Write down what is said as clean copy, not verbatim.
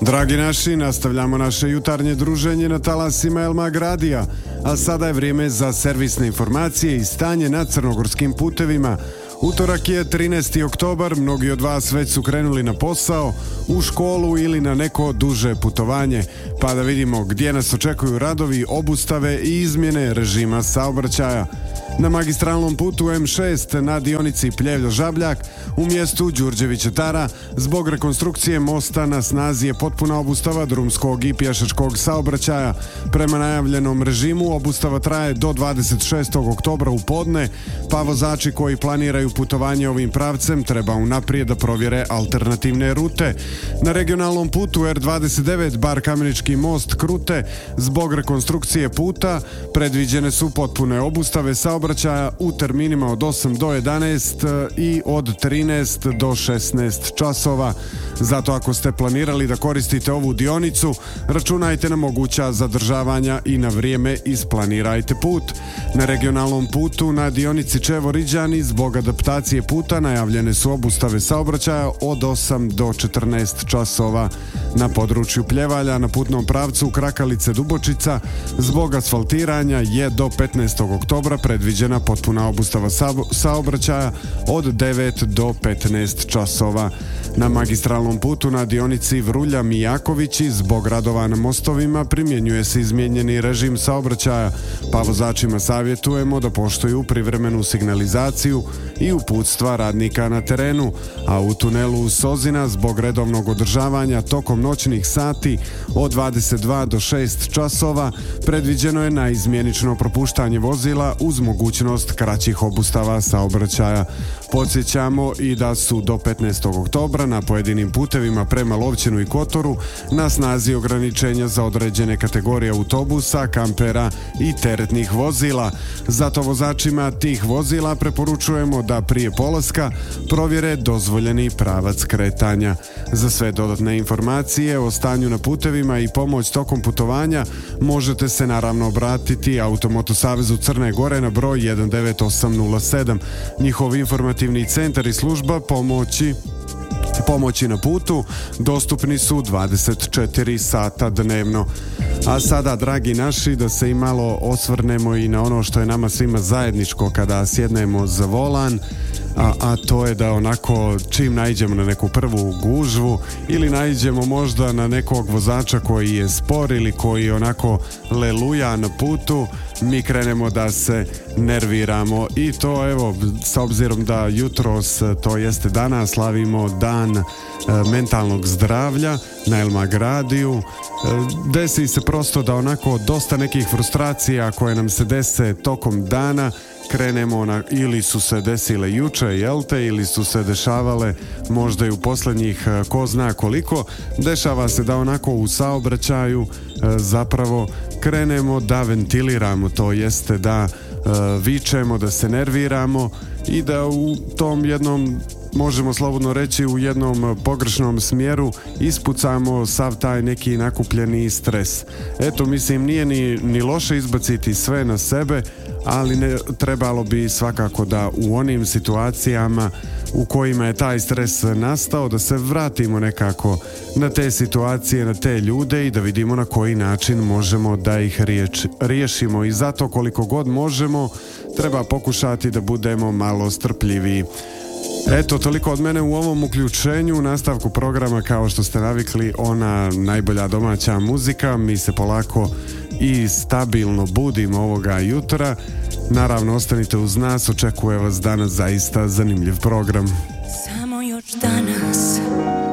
Dragi naši, nastavljamo naše jutarnje druženje na talasima El Mag Radija, a sada je vrijeme za servisne informacije i stanje na crnogorskim putevima. Utorak je 13. oktobar, mnogi od vas već su krenuli na posao, u školu ili na neko duže putovanje, pa da vidimo gdje nas očekuju radovi, obustave i izmjene režima saobraćaja. Na magistralnom putu M6 na dionici Pljevlja-Žabljak u mjestu Đurđević-Tara zbog rekonstrukcije mosta na snazi je potpuna obustava drumskog i pješačkog saobraćaja. Prema najavljenom režimu obustava traje do 26. oktobra u podne, pa vozači koji planiraju putovanje ovim pravcem treba unaprijed da provjere alternativne rute. Na regionalnom putu R29 Bar-Kamenički most Krute zbog rekonstrukcije puta predviđene su potpune obustave saobraćaja u terminima od 8 do 11 i od 13 do 16 časova. Zato ako ste planirali da koristite ovu dionicu, računajte na moguća zadržavanja i na vrijeme isplanirajte put. Na regionalnom putu na dionici Čevo-Riđani zbog adaptacije puta najavljene su obustave saobraćaja od 8 do 14 časova. Na području Pljevalja na putnom pravcu Krakalice-Dubočica zbog asfaltiranja je do 15. oktobra predviđena potpuna obustava saobraćaja od 9 do 15 časova. Na magistralnom putu na dionici Vrulja-Mijakovići zbog radova na mostovima primjenjuje se izmijenjeni režim saobraćaja, pa vozačima savjetujemo da poštuju privremenu signalizaciju i uputstva radnika na terenu, a u tunelu Sozina zbog redovnog održavanja tokom noćnih sati od 22 do 6 časova predviđeno je naizmjenično propuštanje vozila uz mogućnost kraćih obustava saobraćaja. Podsjećamo i da su do 15. oktobra na pojedinim putevima prema Lovćenu i Kotoru na snazi ograničenja za određene kategorije autobusa, kampera i teretnih vozila. Zato vozačima tih vozila preporučujemo da prije polaska provjere dozvoljeni pravac kretanja. Za sve dodatne informacije o stanju na putevima i pomoć tokom putovanja možete se naravno obratiti Automoto Savezu Crne Gore na broj 19807. Njihov informativni centar i služba pomoći na putu dostupni su 24 sata dnevno. A sada, dragi naši, da se i malo osvrnemo i na ono što je nama svima zajedničko kada sjednemo za volan, a to je da onako čim naiđemo na neku prvu gužvu ili naiđemo možda na nekog vozača koji je spor ili koji onako leluja na putu, mi krenemo da se nerviramo i to evo s obzirom da jutros, to jeste danas, slavimo dan mentalnog zdravlja na El Mag Radiju. Desi se prosto da onako dosta nekih frustracija koje nam se dese tokom dana krenemo ili su se desile juče, jel te, ili su se dešavale možda i u posljednjih ko zna koliko, dešava se da onako u saobraćaju zapravo krenemo da ventiliramo, to jeste da vičemo, da se nerviramo i da u tom jednom, možemo slobodno reći, u jednom pogrešnom smjeru ispucamo sav taj neki nakupljeni stres. Eto, mislim, nije ni loše izbaciti sve na sebe, ali trebalo bi svakako da u onim situacijama u kojima je taj stres nastao, da se vratimo nekako na te situacije, na te ljude i da vidimo na koji način možemo da ih riješimo. I zato koliko god možemo treba pokušati da budemo malo strpljiviji. Eto, toliko od mene u ovom uključenju. U nastavku programa, kao što ste navikli, ona najbolja domaća muzika. Mi se polako i stabilno budimo ovoga jutra. Naravno, ostanite uz nas, očekuje vas danas zaista zanimljiv program. Samo još danas